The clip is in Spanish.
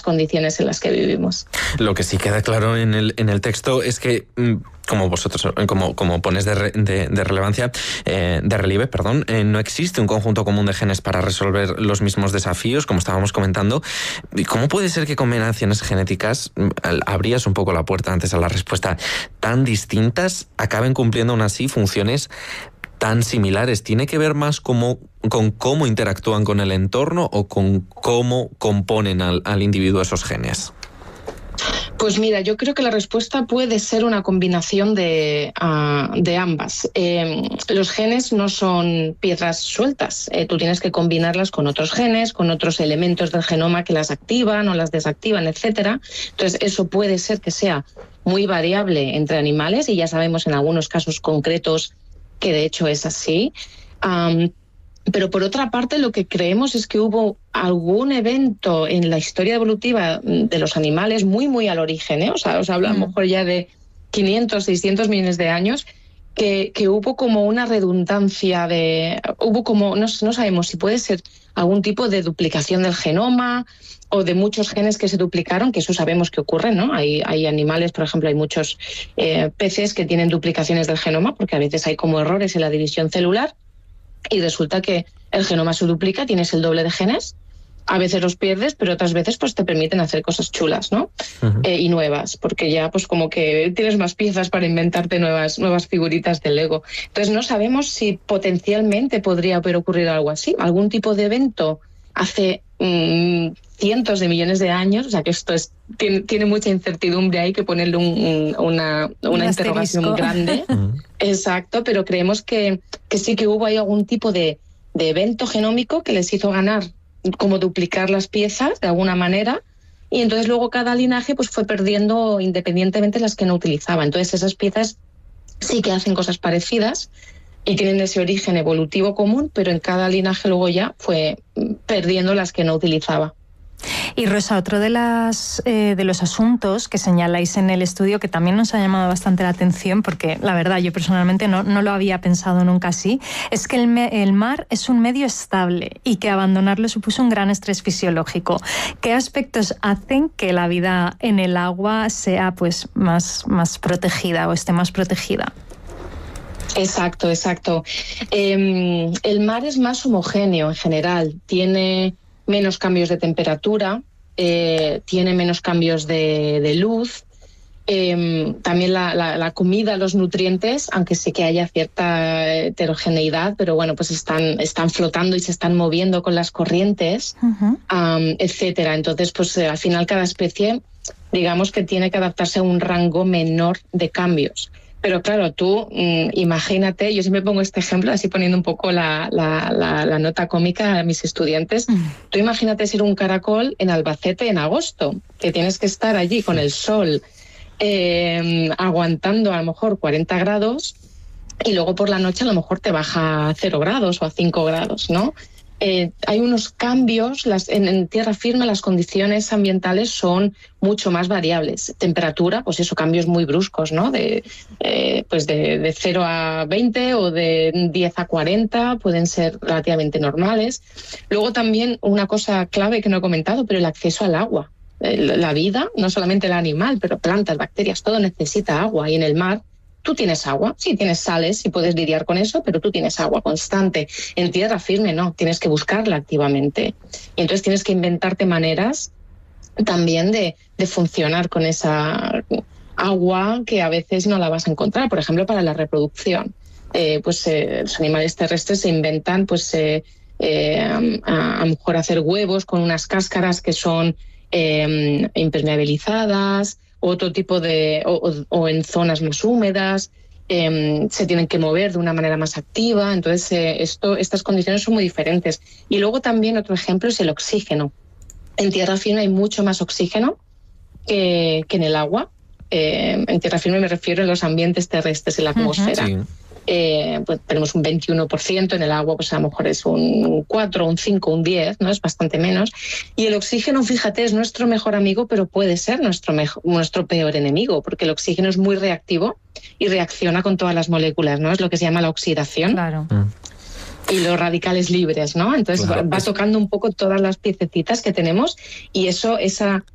condiciones en las que vivimos. Lo que sí queda claro en el texto es que, como vosotros, como pones de relevancia, de relieve, no existe un conjunto común de genes para resolver los mismos desafíos, como estábamos comentando. ¿Cómo puede ser que combinaciones genéticas, abrías un poco la puerta antes a la respuesta, tan distintas acaben cumpliendo aún así funciones tan similares? ¿Tiene que ver más con cómo interactúan con el entorno o con cómo componen al individuo esos genes? Pues mira, yo creo que la respuesta puede ser una combinación de ambas. Los genes no son piezas sueltas. Tú tienes que combinarlas con otros genes, con otros elementos del genoma que las activan o las desactivan, etcétera. Entonces, eso puede ser que sea muy variable entre animales, y ya sabemos en algunos casos concretos que de hecho es así. Pero por otra parte, lo que creemos es que hubo algún evento en la historia evolutiva de los animales muy, muy al origen, ¿eh? O sea, os hablo a lo mejor ya de 500, 600 millones de años, que hubo como una redundancia hubo como, no sabemos si puede ser algún tipo de duplicación del genoma o de muchos genes que se duplicaron, que eso sabemos que ocurre, ¿no? Hay animales, por ejemplo, hay muchos peces que tienen duplicaciones del genoma, porque a veces hay como errores en la división celular, y resulta que el genoma se duplica, tienes el doble de genes, a veces los pierdes, pero otras veces pues te permiten hacer cosas chulas, ¿no? Uh-huh. Y nuevas, porque ya pues como que tienes más piezas para inventarte nuevas figuritas del Lego. Entonces no sabemos si potencialmente podría haber ocurrido algo así, algún tipo de evento hace cientos de millones de años, o sea que esto tiene mucha incertidumbre, hay que ponerle una interrogación muy grande. Exacto, pero creemos que sí que hubo ahí algún tipo de evento genómico que les hizo ganar, como duplicar las piezas de alguna manera, y entonces luego cada linaje pues fue perdiendo independientemente las que no utilizaba. Entonces esas piezas sí que hacen cosas parecidas y tienen ese origen evolutivo común, pero en cada linaje luego ya fue perdiendo las que no utilizaba. Y Rosa, otro de los asuntos que señaláis en el estudio, que también nos ha llamado bastante la atención, porque la verdad yo personalmente no lo había pensado nunca así, es que el mar es un medio estable y que abandonarlo supuso un gran estrés fisiológico. ¿Qué aspectos hacen que la vida en el agua sea pues más protegida o esté más protegida? Exacto. El mar es más homogéneo en general, tiene menos cambios de temperatura, tiene menos cambios de luz. También la comida, los nutrientes, aunque sí que haya cierta heterogeneidad, pero bueno, pues están flotando y se están moviendo con las corrientes, uh-huh. Etcétera. Entonces, pues al final cada especie, digamos que tiene que adaptarse a un rango menor de cambios. Pero claro, tú imagínate, yo siempre pongo este ejemplo, así poniendo un poco la nota cómica a mis estudiantes. Tú imagínate ser un caracol en Albacete en agosto, que tienes que estar allí con el sol, aguantando a lo mejor 40 grados, y luego por la noche a lo mejor te baja a 0 grados o a 5 grados, ¿no? Hay unos cambios, en tierra firme las condiciones ambientales son mucho más variables. Temperatura, pues eso, cambios muy bruscos, ¿no? De 0 a 20 o de 10 a 40 pueden ser relativamente normales. Luego también una cosa clave que no he comentado, pero el acceso al agua. La vida, no solamente el animal, pero plantas, bacterias, todo necesita agua, y en el mar tú tienes agua, sí tienes sales y puedes lidiar con eso, pero tú tienes agua constante. En tierra firme no, tienes que buscarla activamente. Y entonces tienes que inventarte maneras también de funcionar con esa agua que a veces no la vas a encontrar. Por ejemplo, para la reproducción. Los animales terrestres se inventan a lo mejor hacer huevos con unas cáscaras que son impermeabilizadas, otro tipo o en zonas más húmedas, se tienen que mover de una manera más activa. Entonces estas condiciones son muy diferentes. Y luego también otro ejemplo es el oxígeno. En tierra firme hay mucho más oxígeno que en el agua. En tierra firme me refiero a los ambientes terrestres, en la atmósfera. Sí. Pues tenemos un 21%, en el agua pues a lo mejor es un 4, un 5, un 10, ¿no? Es bastante menos. Y el oxígeno, fíjate, es nuestro mejor amigo, pero puede ser nuestro peor enemigo, porque el oxígeno es muy reactivo y reacciona con todas las moléculas, ¿no? Es lo que se llama la oxidación. Claro. Y los radicales libres, ¿no? Entonces claro, va tocando un poco todas las piececitas que tenemos, y esa